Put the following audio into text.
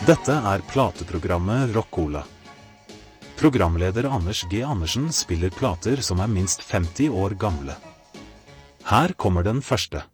Dette plateprogrammet Rockola. Programleder Anders G. Andersen spiller plater som minst 50 år gamle. Her kommer den første.